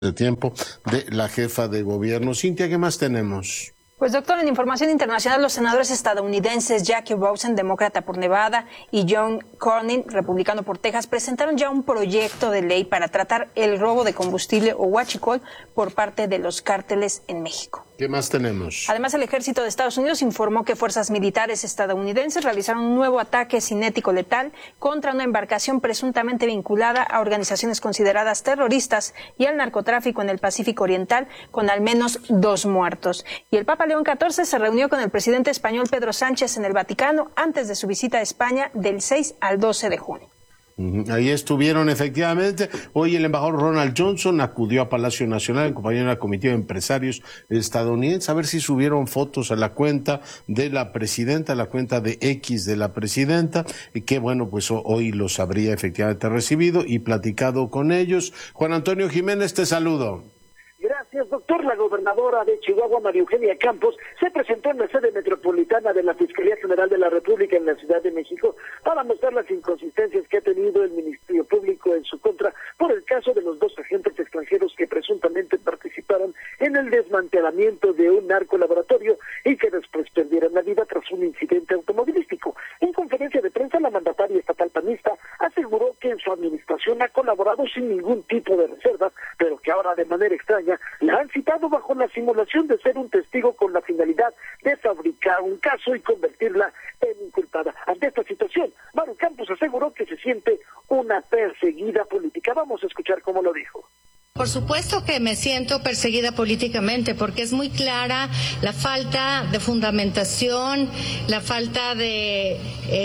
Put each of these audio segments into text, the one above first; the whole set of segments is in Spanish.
de tiempo de la jefa de gobierno. Cintia, ¿qué más tenemos? Pues doctor, en información internacional, los senadores estadounidenses Jackie Rosen, demócrata por Nevada, y John Cornyn, republicano por Texas, presentaron ya un proyecto de ley para tratar el robo de combustible o huachicol por parte de los cárteles en México. ¿Qué más tenemos? Además, el ejército de Estados Unidos informó que fuerzas militares estadounidenses realizaron un nuevo ataque cinético letal contra una embarcación presuntamente vinculada a organizaciones consideradas terroristas y al narcotráfico en el Pacífico Oriental, con al menos 2 muertos. Y el Papa León XIV se reunió con el presidente español Pedro Sánchez en el Vaticano antes de su visita a España del 6 al 12 de junio. Ahí estuvieron efectivamente. Hoy el embajador Ronald Johnson acudió a Palacio Nacional en compañía de una comitiva de empresarios estadounidenses a ver si subieron fotos a la cuenta de la presidenta, a la cuenta de X de la presidenta, y que bueno, pues hoy los habría efectivamente recibido y platicado con ellos. Juan Antonio Jiménez, te saludo. Gracias, doctor. La gobernadora de Chihuahua, María Eugenia Campos, se presentó en la sede metropolitana de la Fiscalía General de la República en la Ciudad de México para mostrar las inconsistencias que ha tenido el Ministerio Público en su contra por el caso de los 2 agentes extranjeros que presuntamente participaron en el desmantelamiento de un narcolaboratorio y que después perdieron la vida tras un incidente automovilístico. En conferencia de prensa, la mandataria estatal panista aseguró que en su administración ha colaborado sin ningún tipo de reserva, pero que ahora de manera extraña la han citado bajo la simulación de ser un testigo con la finalidad de fabricar un caso y convertirla en inculpada. Ante esta situación, Maru Campos aseguró que se siente una perseguida política. Vamos a escuchar cómo lo dijo. Por supuesto que me siento perseguida políticamente porque es muy clara la falta de fundamentación, la falta de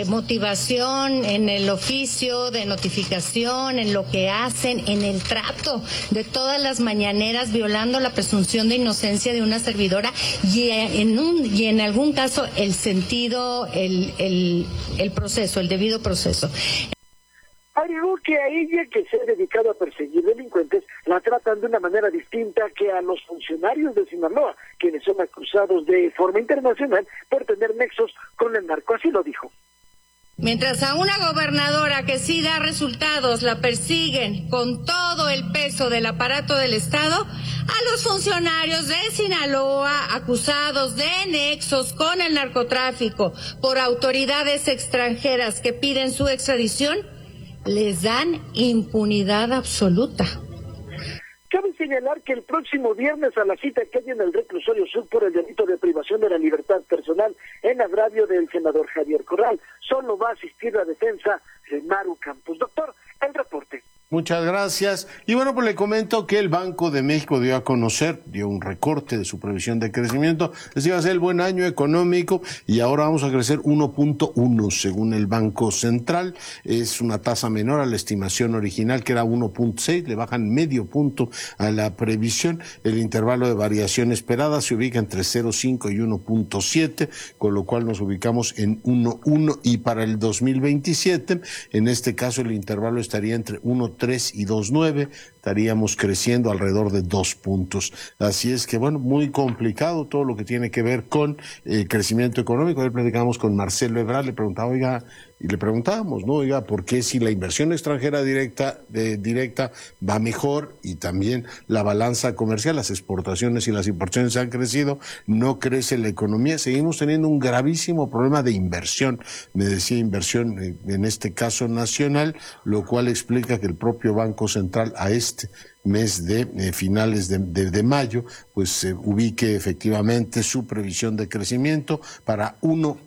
motivación en el oficio, de notificación, en lo que hacen, en el trato de todas las mañaneras, violando la presunción de inocencia de una servidora y en algún caso el sentido, el proceso, el debido proceso. Agregó que a ella, que se ha dedicado a perseguir delincuentes, la tratan de una manera distinta que a los funcionarios de Sinaloa, quienes son acusados de forma internacional por tener nexos con el narco. Así lo dijo. Mientras a una gobernadora que sí da resultados la persiguen con todo el peso del aparato del Estado, a los funcionarios de Sinaloa acusados de nexos con el narcotráfico por autoridades extranjeras que piden su extradición, les dan impunidad absoluta. Cabe señalar que el próximo viernes a la cita que hay en el reclusorio sur por el delito de privación de la libertad personal en agravio del senador Javier Corral, solo va a asistir la defensa de Maru Campos. Doctor, el reporte. Muchas gracias. Y bueno, pues le comento que el Banco de México dio un recorte de su previsión de crecimiento. Les iba a ser el buen año económico y ahora vamos a crecer 1.1 según el Banco Central. Es una tasa menor a la estimación original que era 1.6, le bajan medio punto a la previsión. El intervalo de variación esperada se ubica entre 0.5 y 1.7, con lo cual nos ubicamos en 1.1 y para el 2027, en este caso el intervalo estaría entre 1.3 y 2.9, estaríamos creciendo alrededor de 2 puntos. Así es que, bueno, muy complicado todo lo que tiene que ver con el crecimiento económico. Ayer platicamos con Marcelo Ebrard, le preguntábamos, ¿no? Oiga, ¿por qué si la inversión extranjera directa va mejor y también la balanza comercial, las exportaciones y las importaciones han crecido, no crece la economía? Seguimos teniendo un gravísimo problema de inversión, me decía inversión en este caso nacional, lo cual explica que el propio Banco Central a este mes de finales de mayo, pues ubique efectivamente su previsión de crecimiento para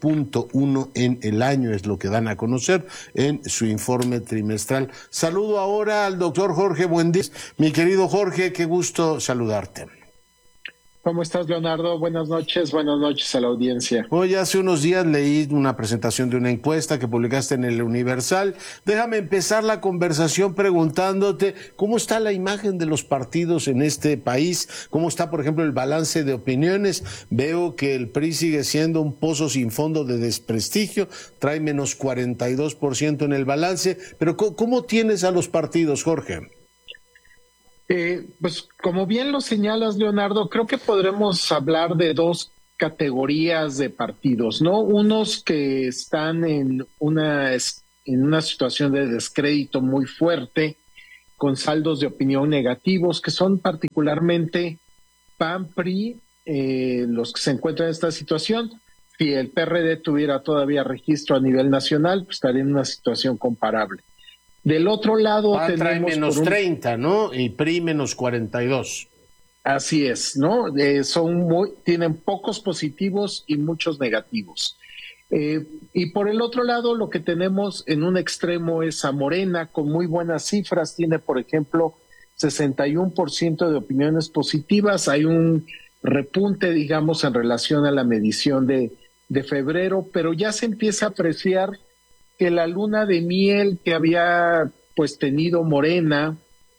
1.1 en el año, es lo que dan a conocer en su informe trimestral. Saludo ahora al doctor Jorge Buendía. Mi querido Jorge, qué gusto saludarte. ¿Cómo estás, Leonardo? Buenas noches a la audiencia. Hoy hace unos días leí una presentación de una encuesta que publicaste en el Universal. Déjame empezar la conversación preguntándote cómo está la imagen de los partidos en este país, cómo está, por ejemplo, el balance de opiniones. Veo que el PRI sigue siendo un pozo sin fondo de desprestigio, trae menos 42% en el balance, pero ¿cómo tienes a los partidos, Jorge? Pues como bien lo señalas, Leonardo, creo que podremos hablar de 2 categorías de partidos, ¿no? Unos que están en una situación de descrédito muy fuerte con saldos de opinión negativos, que son particularmente PAN, PRI, los que se encuentran en esta situación. Si el PRD tuviera todavía registro a nivel nacional, pues estaría en una situación comparable. Del otro lado PAN trae tenemos... menos 30, ¿no? Y PRI menos 42. Así es, ¿no? Tienen pocos positivos y muchos negativos. Y por el otro lado, lo que tenemos en un extremo es a Morena, con muy buenas cifras. Tiene, por ejemplo, 61% de opiniones positivas. Hay un repunte, digamos, en relación a la medición de febrero, pero ya se empieza a apreciar que la luna de miel que había pues tenido Morena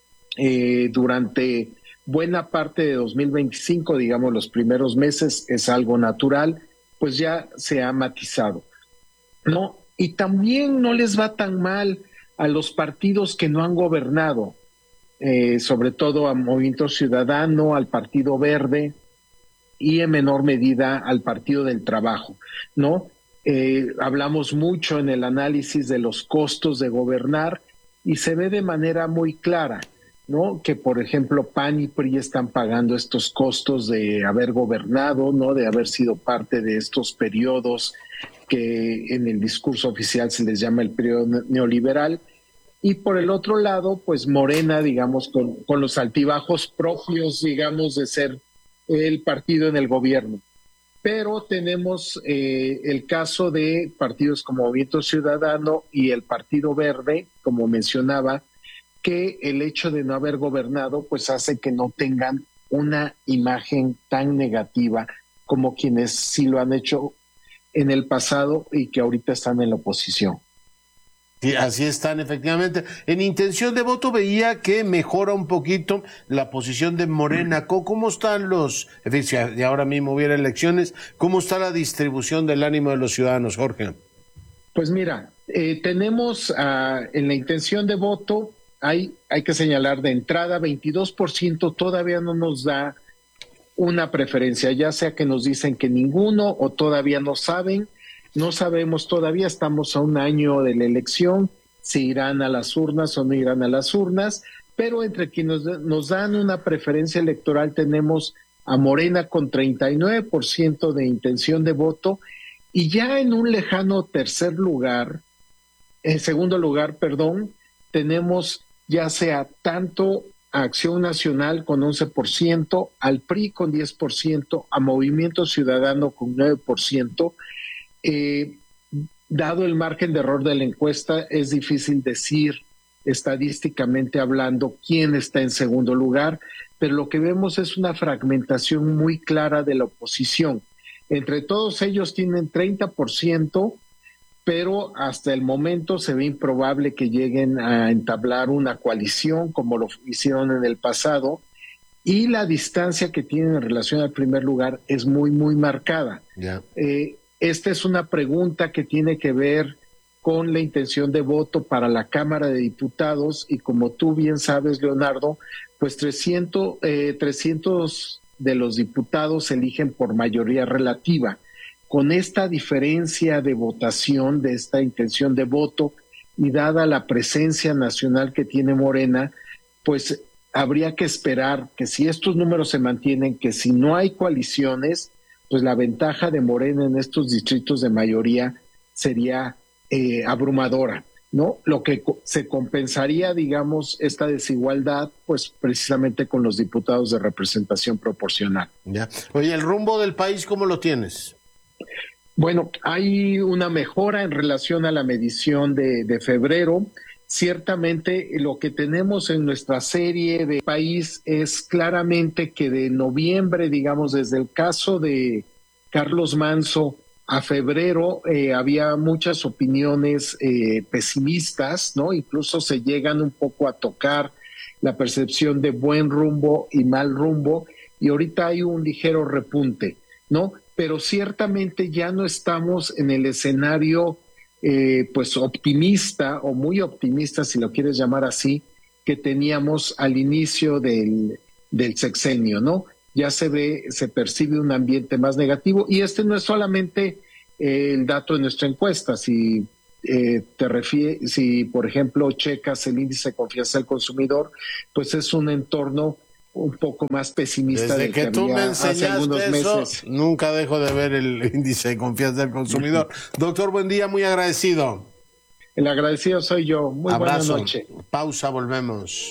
durante buena parte de 2025, digamos los primeros meses, es algo natural, pues ya se ha matizado, ¿no? Y también no les va tan mal a los partidos que no han gobernado, sobre todo a Movimiento Ciudadano, al Partido Verde y en menor medida al Partido del Trabajo, ¿no? Hablamos mucho en el análisis de los costos de gobernar y se ve de manera muy clara, ¿no? Que, por ejemplo, PAN y PRI están pagando estos costos de haber gobernado, ¿no? De haber sido parte de estos periodos que en el discurso oficial se les llama el periodo neoliberal. Y por el otro lado, pues Morena, digamos, con los altibajos propios, digamos, de ser el partido en el gobierno. Pero tenemos el caso de partidos como Movimiento Ciudadano y el Partido Verde, como mencionaba, que el hecho de no haber gobernado pues hace que no tengan una imagen tan negativa como quienes sí lo han hecho en el pasado y que ahorita están en la oposición. Sí, así están, efectivamente. En intención de voto veía que mejora un poquito la posición de Morena. ¿Cómo están si ahora mismo hubiera elecciones, cómo está la distribución del ánimo de los ciudadanos, Jorge? Pues mira, tenemos en la intención de voto, hay que señalar de entrada, 22% todavía no nos da una preferencia, ya sea que nos dicen que ninguno o todavía no saben. No sabemos todavía, estamos a un año de la elección, si irán a las urnas o no irán a las urnas, pero entre quienes nos dan una preferencia electoral tenemos a Morena con 39% de intención de voto y ya en un lejano segundo lugar, tenemos ya sea tanto a Acción Nacional con 11%, al PRI con 10%, a Movimiento Ciudadano con 9%. Dado el margen de error de la encuesta, es difícil decir estadísticamente hablando quién está en segundo lugar, pero lo que vemos es una fragmentación muy clara de la oposición. Entre todos ellos tienen 30%, pero hasta el momento se ve improbable que lleguen a entablar una coalición como lo hicieron en el pasado, y la distancia que tienen en relación al primer lugar es muy, muy marcada. Yeah. Esta es una pregunta que tiene que ver con la intención de voto para la Cámara de Diputados y como tú bien sabes, Leonardo, pues 300 de los diputados se eligen por mayoría relativa. Con esta diferencia de votación, de esta intención de voto y dada la presencia nacional que tiene Morena, pues habría que esperar que si estos números se mantienen, que si no hay coaliciones, pues la ventaja de Morena en estos distritos de mayoría sería abrumadora, ¿no? Lo que se compensaría, digamos, esta desigualdad, pues precisamente con los diputados de representación proporcional. Ya. Oye, ¿el rumbo del país cómo lo tienes? Bueno, hay una mejora en relación a la medición de febrero. Ciertamente lo que tenemos en nuestra serie de país es claramente que de noviembre, digamos, desde el caso de Carlos Manso a febrero, había muchas opiniones pesimistas, ¿no? Incluso se llegan un poco a tocar la percepción de buen rumbo y mal rumbo, y ahorita hay un ligero repunte, ¿no? Pero ciertamente ya no estamos en el escenario pues optimista o muy optimista, si lo quieres llamar así, que teníamos al inicio del sexenio, ¿no? Ya se percibe un ambiente más negativo y este no es solamente el dato de nuestra encuesta. Si si por ejemplo checas el índice de confianza del consumidor, pues es un entorno un poco más pesimista. Desde que tú me enseñaste eso, meses. Nunca dejo de ver el índice de confianza del consumidor. Doctor, buen día, muy agradecido. El agradecido soy yo. Muy Abrazo. Buena noche. Pausa, volvemos.